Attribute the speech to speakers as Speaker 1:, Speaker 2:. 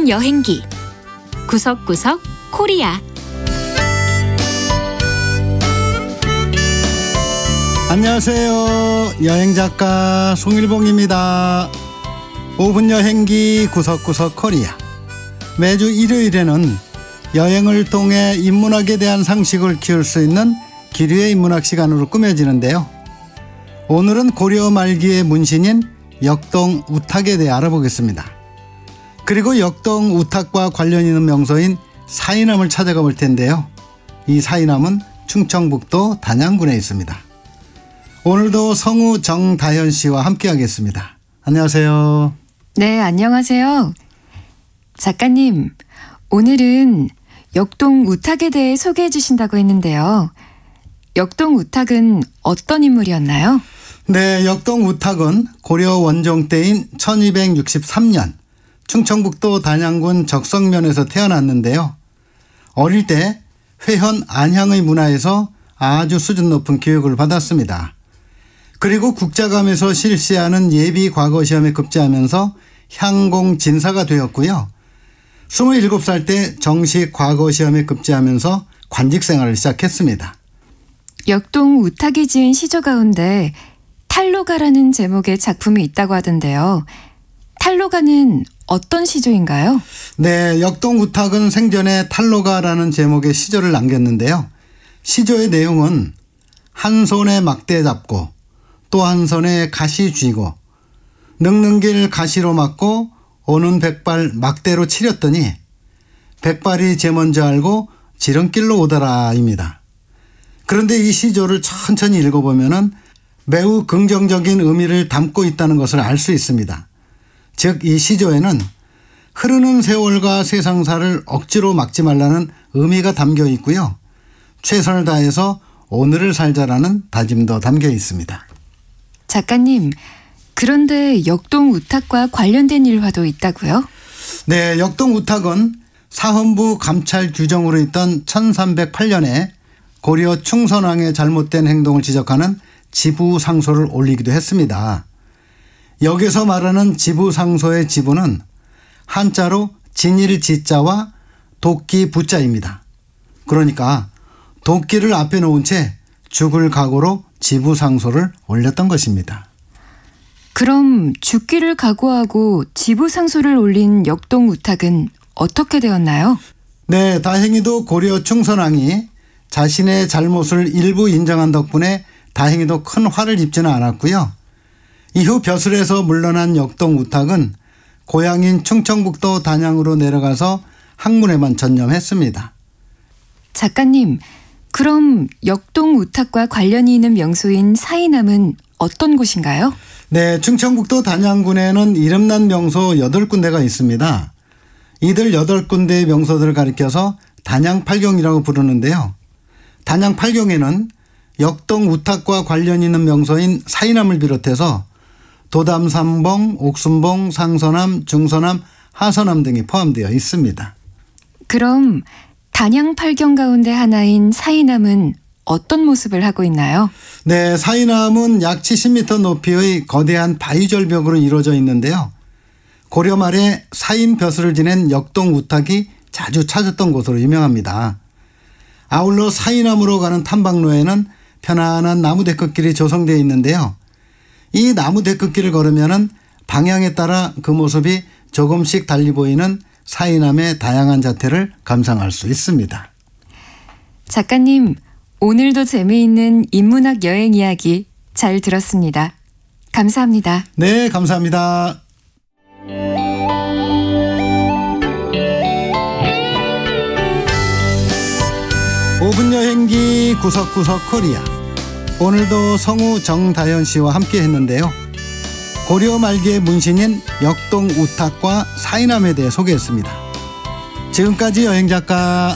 Speaker 1: 5분 여행기 구석구석 코리아.
Speaker 2: 안녕하세요. 여행작가 송일봉입니다. 5분 여행기 구석구석 코리아. 매주 일요일에는 여행을 통해 인문학에 대한 상식을 키울 수 있는 기류의 인문학 시간으로 꾸며지는데요. 오늘은 고려 말기의 문신인 역동 우탁에 대해 알아보겠습니다. 그리고 역동 우탁과 관련 있는 명소인 사이남을 찾아가 볼 텐데요. 이 사이남은 충청북도 단양군에 있습니다. 오늘도 성우 정다현 씨와 함께 하겠습니다. 안녕하세요.
Speaker 3: 네, 안녕하세요. 작가님, 오늘은 역동 우탁에 대해 소개해 주신다고 했는데요. 역동 우탁은 어떤 인물이었나요?
Speaker 2: 네, 역동 우탁은 고려 원종 때인 1263년 충청북도 단양군 적성면에서 태어났는데요. 어릴 때 회현 안향의 문화에서 아주 수준 높은 교육을 받았습니다. 그리고 국자감에서 실시하는 예비 과거 시험에 급제하면서 향공 진사가 되었고요. 27살 때 정식 과거 시험에 급제하면서 관직 생활을 시작했습니다.
Speaker 3: 역동 우탁이 지은 시조 가운데 탈로가라는 제목의 작품이 있다고 하던데요. 탈로가는 어떤 시조인가요?
Speaker 2: 네, 역동 우탁은 생전에 탈로가라는 제목의 시조를 남겼는데요. 시조의 내용은 한 손에 막대 잡고 또 한 손에 가시 쥐고 늙는 길 가시로 막고 오는 백발 막대로 치렸더니 백발이 제 먼저 알고 지름길로 오더라입니다. 그런데 이 시조를 천천히 읽어보면 매우 긍정적인 의미를 담고 있다는 것을 알 수 있습니다. 즉, 이 시조에는 흐르는 세월과 세상사를 억지로 막지 말라는 의미가 담겨 있고요. 최선을 다해서 오늘을 살자라는 다짐도 담겨 있습니다.
Speaker 3: 작가님, 그런데 역동 우탁과 관련된 일화도 있다고요?
Speaker 2: 네, 역동 우탁은 사헌부 감찰 규정으로 있던 1308년에 고려 충선왕의 잘못된 행동을 지적하는 지부상소를 올리기도 했습니다. 여기서 말하는 지부상소의 지부는 한자로 진일지자와 도끼 부자입니다. 그러니까 도끼를 앞에 놓은 채 죽을 각오로 지부상소를 올렸던 것입니다.
Speaker 3: 그럼 죽기를 각오하고 지부상소를 올린 역동 우탁은 어떻게 되었나요?
Speaker 2: 네, 다행히도 고려 충선왕이 자신의 잘못을 일부 인정한 덕분에 다행히도 큰 화를 입지는 않았고요. 이후 벼슬에서 물러난 역동 우탁은 고향인 충청북도 단양으로 내려가서 학문에만 전념했습니다.
Speaker 3: 작가님, 그럼 역동 우탁과 관련이 있는 명소인 사이남은 어떤 곳인가요?
Speaker 2: 네, 충청북도 단양군에는 이름난 명소 8군데가 있습니다. 이들 8군데의 명소들을 가리켜서 단양팔경이라고 부르는데요. 단양팔경에는 역동 우탁과 관련 있는 명소인 사이남을 비롯해서 도담삼봉, 옥순봉, 상서남, 중서남, 하서남 등이 포함되어 있습니다.
Speaker 3: 그럼 단양팔경 가운데 하나인 사이남은 어떤 모습을 하고 있나요?
Speaker 2: 네, 사이남은 약 70m 높이의 거대한 바위절벽으로 이루어져 있는데요. 고려 말에 사인 벼슬을 지낸 역동 우탁이 자주 찾았던 곳으로 유명합니다. 아울러 사이남으로 가는 탐방로에는 편안한 나무 데크길이 조성되어 있는데요. 이 나무 데크길을 걸으면 방향에 따라 그 모습이 조금씩 달리 보이는 사이남의 다양한 자태를 감상할 수 있습니다.
Speaker 3: 작가님, 오늘도 재미있는 인문학 여행 이야기 잘 들었습니다. 감사합니다.
Speaker 2: 네, 감사합니다. 5분 여행기 구석구석 코리아. 오늘도 성우 정다현 씨와 함께 했는데요. 고려 말기의 문신인 역동 우탁과 사이남에 대해 소개했습니다. 지금까지 여행작가